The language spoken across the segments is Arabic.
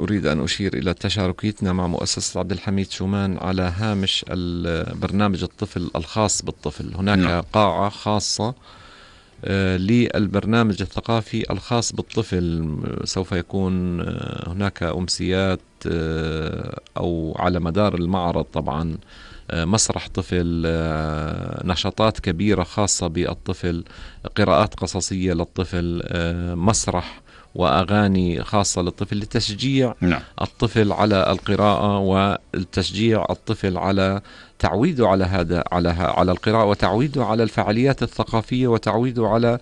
أريد أن أشير إلى تشاركيتنا مع مؤسسة عبد الحميد شومان على هامش برنامج الطفل الخاص بالطفل. هناك قاعة خاصة للبرنامج الثقافي الخاص بالطفل. سوف يكون هناك أمسيات أو على مدار المعرض طبعا مسرح طفل، نشاطات كبيرة خاصة بالطفل، قراءات قصصية للطفل، مسرح وأغاني خاصة للطفل لتشجيع الطفل على القراءة، والتشجيع الطفل على تعويده على القراءة، وتعويده على الفعاليات الثقافية، وتعويده على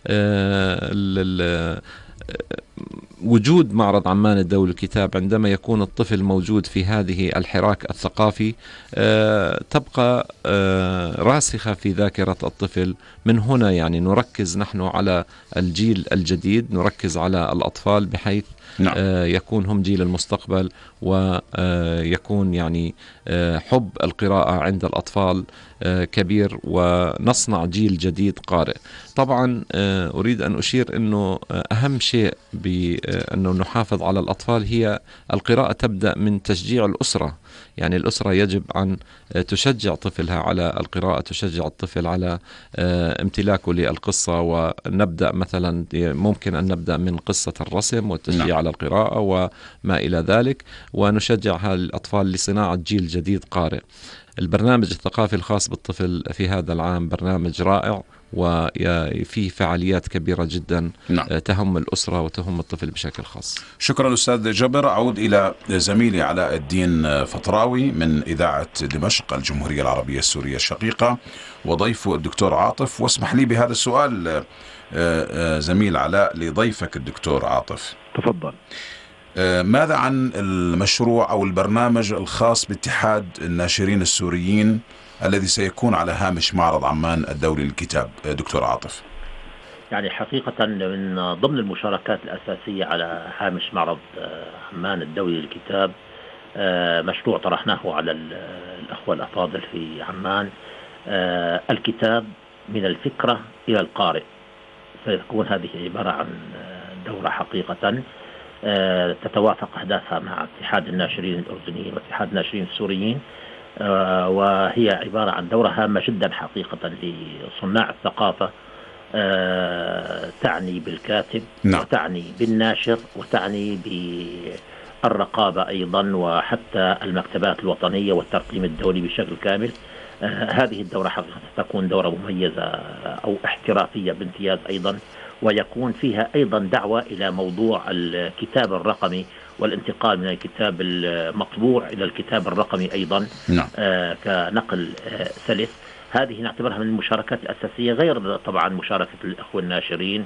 وجود معرض عمان الدولي للكتاب. عندما يكون الطفل موجود في هذه الحراك الثقافي تبقى راسخة في ذاكرة الطفل. من هنا يعني نركز نحن على الجيل الجديد، نركز على الأطفال بحيث يكون هم جيل المستقبل، ويكون يعني حب القراءة عند الأطفال كبير، ونصنع جيل جديد قارئ. طبعا أريد أن أشير أنه أهم شيء بأنه نحافظ على الأطفال هي القراءة تبدأ من تشجيع الأسرة. يعني الأسرة يجب أن تشجع طفلها على القراءة، تشجع الطفل على امتلاكه للقصة، ونبدأ مثلا ممكن أن نبدأ من قصة الرسم والتشجيع على القراءة وما إلى ذلك، ونشجع الأطفال لصناعة جيل جديد قارئ. البرنامج الثقافي الخاص بالطفل في هذا العام برنامج رائع، وفيه فعاليات كبيرة جدا تهم الأسرة وتهم الطفل بشكل خاص. شكرا أستاذ جبر. أعود إلى زميلي علاء الدين فطراوي من إذاعة دمشق الجمهورية العربية السورية الشقيقة وضيفه الدكتور عاطف. واسمح لي بهذا السؤال زميل علاء لضيفك الدكتور عاطف. تفضل. ماذا عن المشروع أو البرنامج الخاص باتحاد الناشرين السوريين الذي سيكون على هامش معرض عمان الدولي للكتاب دكتور عاطف؟ يعني حقيقة من ضمن المشاركات الأساسية على هامش معرض عمان الدولي للكتاب مشروع طرحناه على الأخوة الأفاضل في عمان، الكتاب من الفكرة إلى القارئ. سيكون هذه عبارة عن دورة حقيقة تتوافق أهدافها مع اتحاد الناشرين الأردنيين واتحاد الناشرين السوريين، وهي عبارة عن دورة هامة جدا حقيقة لصناع الثقافة، تعني بالكاتب وتعني بالناشر وتعني بالرقابة أيضا، وحتى المكتبات الوطنية والترقيم الدولي بشكل كامل. هذه الدورة حقيقة تكون دورة مميزة أو احترافية بامتياز أيضا، ويكون فيها أيضا دعوة إلى موضوع الكتاب الرقمي والانتقال من الكتاب المطبوع إلى الكتاب الرقمي أيضا كنقل سلس. هذه نعتبرها من المشاركات الأساسية، غير طبعا مشاركة الأخوة الناشرين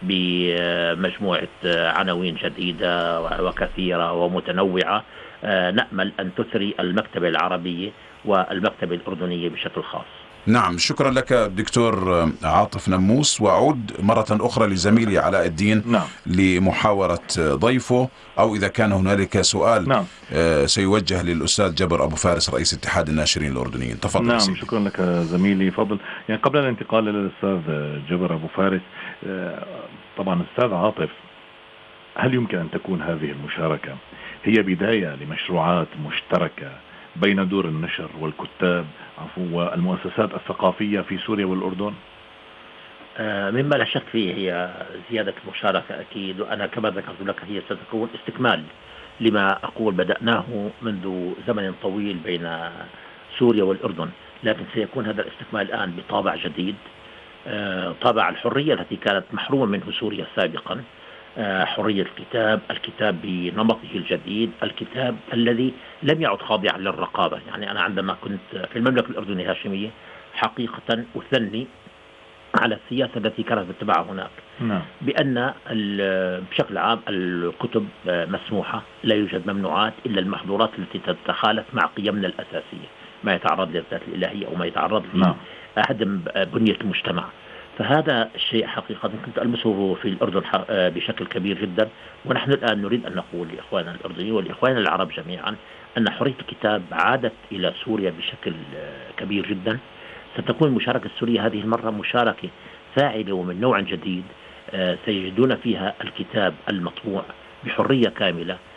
بمجموعة عناوين جديدة وكثيرة ومتنوعة نأمل أن تثري المكتبة العربية والمكتبة الأردنية بشكل خاص. نعم، شكرا لك دكتور عاطف نموس. وأعود مرة أخرى لزميلي علاء الدين لمحاورة ضيفه، أو إذا كان هنالك سؤال سيوجه للأستاذ جبر أبو فارس رئيس اتحاد الناشرين الأردنيين. تفضل. نعم، شكرا لك زميلي. فضل. يعني قبل الانتقال للأستاذ جبر أبو فارس، طبعا أستاذ عاطف، هل يمكن أن تكون هذه المشاركة هي بداية لمشروعات مشتركة بين دور النشر والكتاب والمؤسسات الثقافية في سوريا والأردن؟ مما لا شك فيه هي زيادة المشاركة أكيد، وأنا كما ذكرت لك هي ستكون استكمال لما أقول بدأناه منذ زمن طويل بين سوريا والأردن، لكن سيكون هذا الاستكمال الآن بطابع جديد، طابع الحرية التي كانت محرومة منه سوريا سابقا، حرية الكتاب بنمطه الجديد، الكتاب الذي لم يعد خاضعا للرقابة. يعني أنا عندما كنت في المملكة الأردنية الهاشمية حقيقة أثني على السياسة التي كانت تتبعها هناك، بأن بشكل عام الكتب مسموحة، لا يوجد ممنوعات إلا المحظورات التي تتخالف مع قيمنا الأساسية، ما يتعرض للذات الإلهية أو ما يتعرض لهدم بنية المجتمع. فهذا الشيء حقيقة كنت ألمسه في الأردن بشكل كبير جدا، ونحن الآن نريد أن نقول لإخواننا الأردنيين ولإخواننا العرب جميعا أن حرية الكتاب عادت إلى سوريا بشكل كبير جدا. ستكون المشاركة السورية هذه المرة مشاركة فاعلة ومن نوع جديد، سيجدون فيها الكتاب المطبوع بحرية كاملة،